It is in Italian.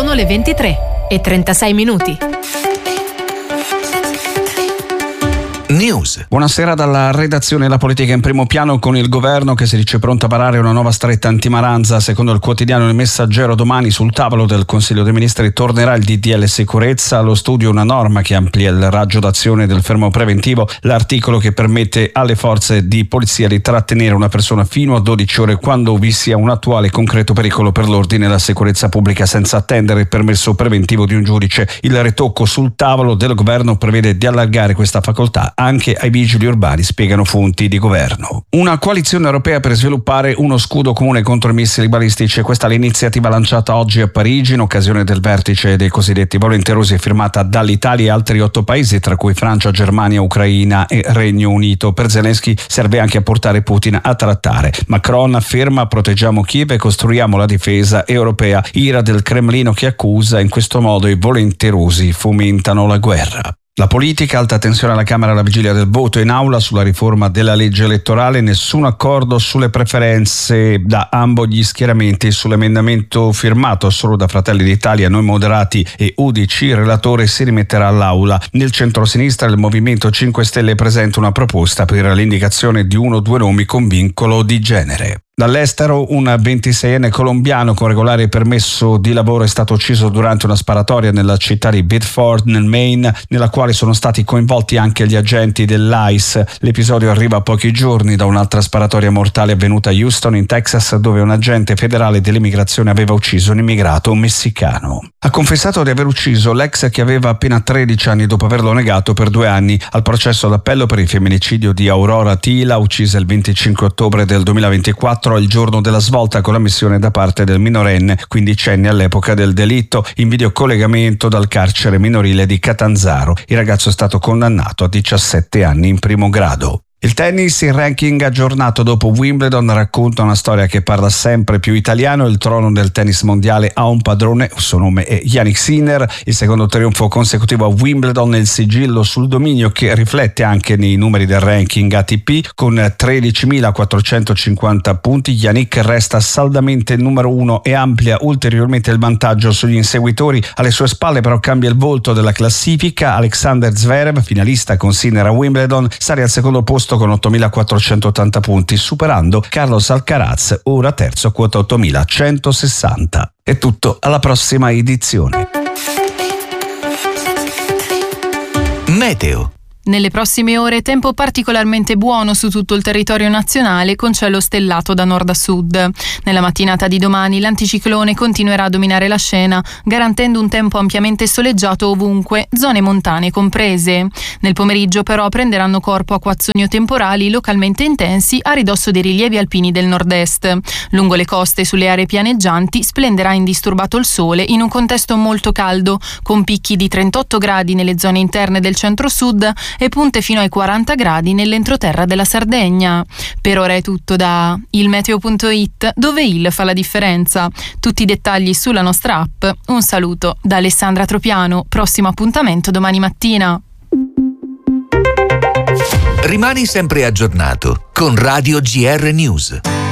Sono le 23:36. News. Buonasera dalla redazione. La politica in primo piano, con il governo che si dice pronto a varare una nuova stretta antimaranza. Secondo il quotidiano Il Messaggero, domani sul tavolo del Consiglio dei Ministri tornerà il DDL sicurezza. Allo studio una norma che amplia il raggio d'azione del fermo preventivo, l'articolo che permette alle forze di polizia di trattenere una persona fino a 12 ore quando vi sia un attuale concreto pericolo per l'ordine e la sicurezza pubblica, senza attendere il permesso preventivo di un giudice. Il ritocco sul tavolo del governo prevede di allargare questa facoltà anche ai vigili urbani, spiegano fonti di governo. Una coalizione europea per sviluppare uno scudo comune contro i missili balistici. Questa è l'iniziativa lanciata oggi a Parigi in occasione del vertice dei cosiddetti volenterosi, firmata dall'Italia e altri 8 paesi, tra cui Francia, Germania, Ucraina e Regno Unito. Per Zelensky serve anche a portare Putin a trattare. Macron afferma: proteggiamo Kiev e costruiamo la difesa europea. Ira del Cremlino che accusa in questo modo i volenterosi fomentano la guerra. La politica, alta tensione alla Camera alla vigilia del voto in aula sulla riforma della legge elettorale, nessun accordo sulle preferenze da ambo gli schieramenti. Sull'emendamento firmato solo da Fratelli d'Italia, Noi Moderati e UDC, il relatore si rimetterà all'aula. Nel centrosinistra il Movimento 5 Stelle presenta una proposta per l'indicazione di 1 o 2 nomi con vincolo di genere. Dall'estero, un 26enne colombiano con regolare permesso di lavoro è stato ucciso durante una sparatoria nella città di Biddeford, nel Maine, nella quale sono stati coinvolti anche gli agenti dell'ICE. L'episodio arriva a pochi giorni da un'altra sparatoria mortale avvenuta a Houston, in Texas, dove un agente federale dell'immigrazione aveva ucciso un immigrato messicano. Ha confessato di aver ucciso l'ex che aveva appena 13 anni dopo averlo negato per 2 anni. Al processo d'appello per il femminicidio di Aurora Tila, uccisa il 25 ottobre del 2024, il giorno della svolta, con l'ammissione da parte del minorenne, 15enne all'epoca del delitto, in videocollegamento dal carcere minorile di Catanzaro. Il ragazzo è stato condannato a 17 anni in primo grado. Il tennis, il ranking aggiornato dopo Wimbledon, racconta una storia che parla sempre più italiano. Il trono del tennis mondiale ha un padrone, il suo nome è Jannik Sinner, il secondo trionfo consecutivo a Wimbledon e il sigillo sul dominio che riflette anche nei numeri del ranking ATP. Con 13.450 punti Jannik resta saldamente il numero 1 e amplia ulteriormente il vantaggio sugli inseguitori. Alle sue spalle però cambia il volto della classifica. Alexander Zverev, finalista con Sinner a Wimbledon, sale al secondo posto con 8.480 punti, superando Carlos Alcaraz, ora terzo, quota 8.160. È tutto, alla prossima edizione. Meteo. Nelle prossime ore tempo particolarmente buono su tutto il territorio nazionale, con cielo stellato da nord a sud. Nella mattinata di domani l'anticiclone continuerà a dominare la scena, garantendo un tempo ampiamente soleggiato ovunque, zone montane comprese. Nel pomeriggio però prenderanno corpo acquazzoni o temporali localmente intensi a ridosso dei rilievi alpini del nord-est. Lungo le coste e sulle aree pianeggianti splenderà indisturbato il sole in un contesto molto caldo, con picchi di 38 gradi nelle zone interne del centro-sud e punte fino ai 40 gradi nell'entroterra della Sardegna. Per ora è tutto da ilmeteo.it, dove il fa la differenza. Tutti i dettagli sulla nostra app. Un saluto da Alessandra Tropiano. Prossimo appuntamento domani mattina. Rimani sempre aggiornato con Radio GR News.